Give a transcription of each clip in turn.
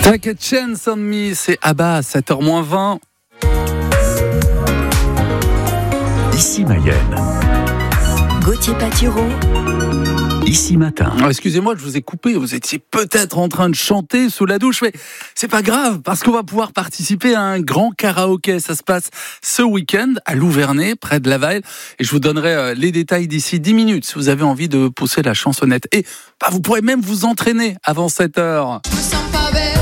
Take a chance on me, c'est Abba, 7h-20. Ici Mayenne. Gauthier Patureau. Ici Matin. Excusez-moi, je vous ai coupé. Vous étiez peut-être en train de chanter sous la douche, mais c'est pas grave parce qu'on va pouvoir participer à un grand karaoké. Ça se passe ce week-end à Louvernay, près de Laval. Et je vous donnerai les détails d'ici 10 minutes si vous avez envie de pousser la chansonnette. Et vous pourrez même vous entraîner avant 7h. Je me sens pas belle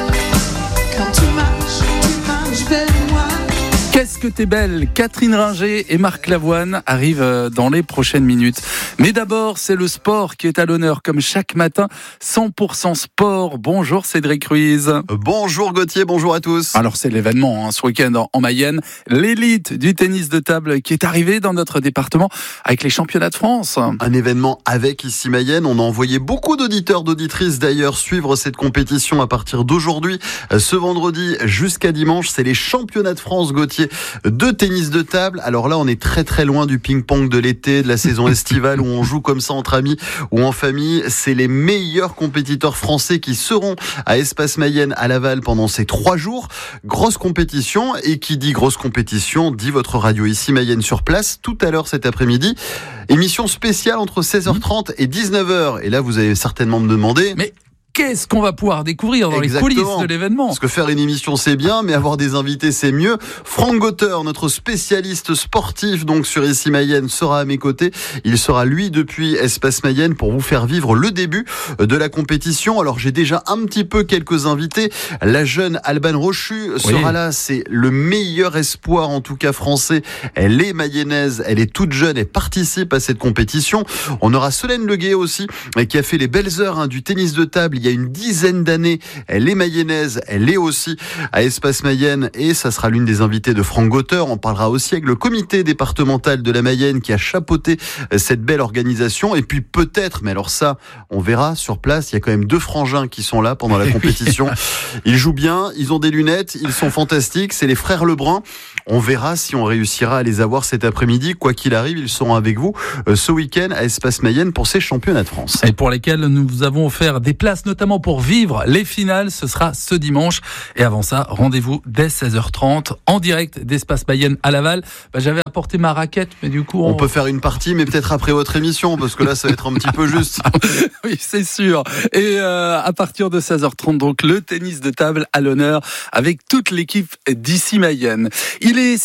quand tu marches vers moi. Qu'est-ce que t'es belle. Catherine Ringer et Marc Lavoine arrivent dans les prochaines minutes. Mais d'abord, c'est le sport qui est à l'honneur, comme chaque matin. 100% sport. Bonjour Cédric Ruiz. Bonjour Gauthier, bonjour à tous. Alors c'est l'événement ce week-end en Mayenne. L'élite du tennis de table qui est arrivée dans notre département avec les championnats de France. Un événement avec Ici Mayenne. On a envoyé beaucoup d'auditeurs, d'auditrices d'ailleurs suivre cette compétition à partir d'aujourd'hui. Ce vendredi jusqu'à dimanche, c'est les championnats de France, Gauthier, de tennis de table. Alors là, on est très très loin du ping-pong de l'été, de la saison estivale où on joue comme ça entre amis ou en famille. C'est les meilleurs compétiteurs français qui seront à Espace Mayenne à Laval pendant ces 3 jours. Grosse compétition, et qui dit grosse compétition dit votre radio Ici Mayenne sur place tout à l'heure cet après-midi. Émission spéciale entre 16h30 et 19h. Et là, vous allez certainement me demander... Mais qu'est-ce qu'on va pouvoir découvrir dans les coulisses de l'événement ? Parce que faire une émission, c'est bien, mais avoir des invités, c'est mieux. Franck Gotter, notre spécialiste sportif donc sur Ici Mayenne, sera à mes côtés. Il sera, lui, depuis Espace Mayenne pour vous faire vivre le début de la compétition. Alors, j'ai déjà un petit peu quelques invités. La jeune Alban Rochu sera là. C'est le meilleur espoir, en tout cas français. Elle est mayonnaise, elle est toute jeune, elle participe à cette compétition. On aura Solène Leguet aussi, qui a fait les belles heures du tennis de table il y a une dizaine d'années. Elle est mayonnaise, elle est aussi à Espace Mayenne, et ça sera l'une des invitées de Franck Gotter. On parlera aussi avec le comité départemental de la Mayenne qui a chapeauté cette belle organisation. Et puis peut-être, mais alors ça, on verra sur place, il y a quand même 2 frangins qui sont là pendant la compétition. Ils jouent bien, ils ont des lunettes, ils sont fantastiques, c'est les frères Lebrun. On verra si on réussira à les avoir cet après-midi. Quoi qu'il arrive, ils seront avec vous ce week-end à Espace Mayenne pour ces championnats de France. Et pour lesquels nous vous avons offert des places, notamment pour vivre les finales. Ce sera ce dimanche. Et avant ça, rendez-vous dès 16h30 en direct d'Espace Mayenne à Laval. J'avais apporté ma raquette, mais du coup... On peut faire une partie, mais peut-être après votre émission, parce que là, ça va être un petit peu juste. Oui, c'est sûr. Et à partir de 16h30, donc, le tennis de table à l'honneur avec toute l'équipe d'Ici Mayenne. Il est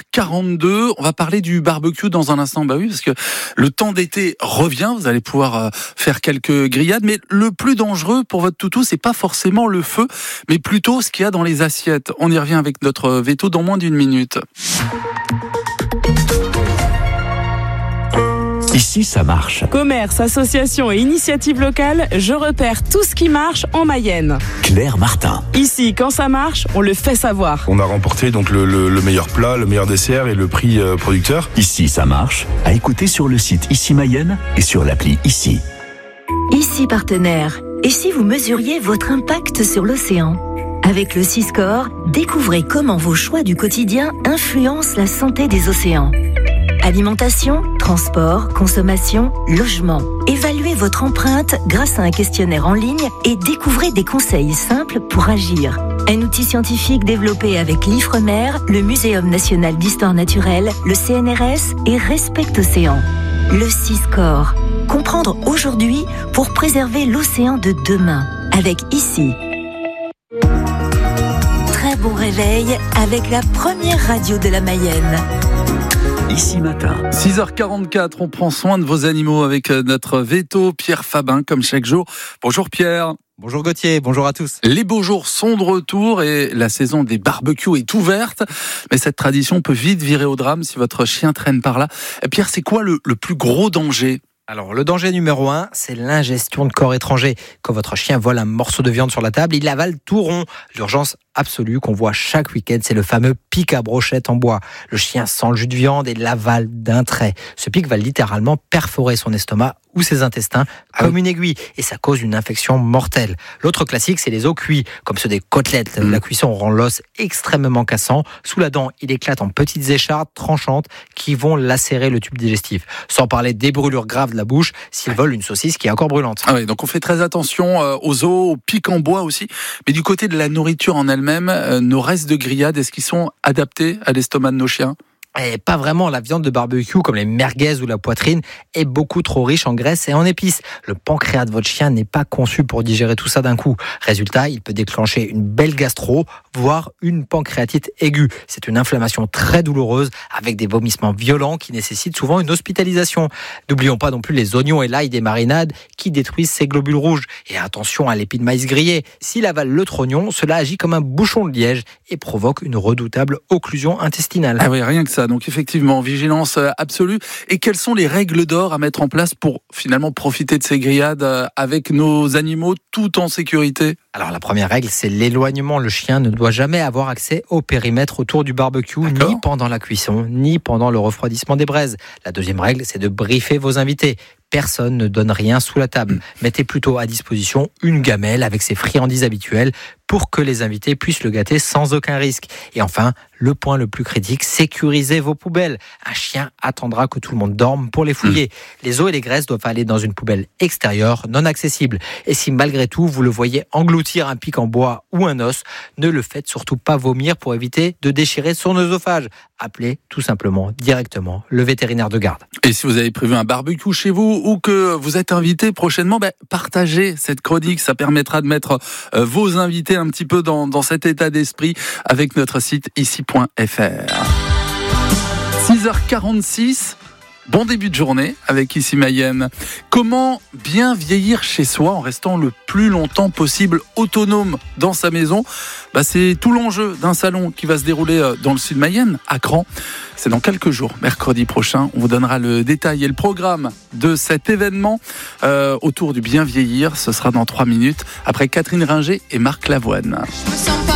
6h42. On va parler du barbecue dans un instant. Oui, parce que le temps d'été revient. Vous allez pouvoir faire quelques grillades. Mais le plus dangereux pour votre toutou, c'est pas forcément le feu, mais plutôt ce qu'il y a dans les assiettes. On y revient avec notre veto dans moins d'1 minute. Ici, ça marche. Commerce, association et initiative locale, je repère tout ce qui marche en Mayenne. Claire Martin. Ici, quand ça marche, on le fait savoir. On a remporté donc le meilleur plat, le meilleur dessert et le prix producteur. Ici, ça marche. À écouter sur le site Ici Mayenne et sur l'appli Ici. Ici partenaire. Et si vous mesuriez votre impact sur l'océan ? Avec le Siscore, découvrez comment vos choix du quotidien influencent la santé des océans. Alimentation, transport, consommation, logement. Évaluez votre empreinte grâce à un questionnaire en ligne et découvrez des conseils simples pour agir. Un outil scientifique développé avec l'Ifremer, le Muséum national d'histoire naturelle, le CNRS et Respect Océan. Le Siscore. Comprendre aujourd'hui pour préserver l'océan de demain. Avec Ici. Très bon réveil avec la première radio de la Mayenne. Ici Matin. 6h44, on prend soin de vos animaux avec notre veto Pierre Fabin, comme chaque jour. Bonjour Pierre. Bonjour Gauthier, bonjour à tous. Les beaux jours sont de retour et la saison des barbecues est ouverte. Mais cette tradition peut vite virer au drame si votre chien traîne par là. Pierre, c'est quoi le plus gros danger ? Alors, le danger numéro 1, c'est l'ingestion de corps étrangers. Quand votre chien vole un morceau de viande sur la table, il avale tout rond. L'urgence absolue qu'on voit chaque week-end, c'est le fameux pic à brochette en bois. Le chien sent le jus de viande et l'avale d'un trait. Ce pic va littéralement perforer son estomac ou ses intestins comme une aiguille et ça cause une infection mortelle. L'autre classique, c'est les os cuits, comme ceux des côtelettes. La cuisson rend l'os extrêmement cassant. Sous la dent, il éclate en petites échardes tranchantes qui vont lacérer le tube digestif. Sans parler des brûlures graves de la bouche s'ils volent une saucisse qui est encore brûlante. Ah oui, donc on fait très attention aux os, aux pics en bois aussi. Mais du côté de la nourriture en elle-même, nos restes de grillade, est-ce qu'ils sont adaptés à l'estomac de nos chiens ? Et pas vraiment, la viande de barbecue comme les merguez ou la poitrine est beaucoup trop riche en graisse et en épices. Le pancréas de votre chien n'est pas conçu pour digérer tout ça d'un coup. Résultat, il peut déclencher une belle gastro, voire une pancréatite aiguë. C'est une inflammation très douloureuse avec des vomissements violents qui nécessitent souvent une hospitalisation. N'oublions pas non plus les oignons et l'ail des marinades qui détruisent ces globules rouges. Et attention à l'épi de maïs grillé. S'il avale le trognon, cela agit comme un bouchon de liège et provoque une redoutable occlusion intestinale. Ah oui, rien que ça. Donc effectivement, vigilance absolue. Et quelles sont les règles d'or à mettre en place pour finalement profiter de ces grillades avec nos animaux tout en sécurité ? Alors la première règle, c'est l'éloignement. Le chien ne doit jamais avoir accès au périmètre autour du barbecue, ni pendant la cuisson, ni pendant le refroidissement des braises. La deuxième règle, c'est de briefer vos invités. Personne ne donne rien sous la table. Mettez plutôt à disposition une gamelle avec ses friandises habituelles pour que les invités puissent le gâter sans aucun risque. Et enfin, le point le plus critique, sécurisez vos poubelles. Un chien attendra que tout le monde dorme pour les fouiller. Les os et les graisses doivent aller dans une poubelle extérieure, non accessible. Et si malgré tout, vous le voyez engloutir un pic en bois ou un os, ne le faites surtout pas vomir pour éviter de déchirer son œsophage. Appelez tout simplement directement le vétérinaire de garde. Et si vous avez prévu un barbecue chez vous ou que vous êtes invité prochainement, partagez cette chronique. Ça permettra de mettre vos invités un petit peu dans cet état d'esprit avec notre site ici.fr. 6h46. Bon début de journée avec Ici Mayenne. Comment bien vieillir chez soi en restant le plus longtemps possible autonome dans sa maison ? C'est tout l'enjeu d'un salon qui va se dérouler dans le sud Mayenne, à Cran. C'est dans quelques jours, mercredi prochain. On vous donnera le détail et le programme de cet événement autour du bien vieillir. Ce sera dans 3 minutes après Catherine Ringer et Marc Lavoine.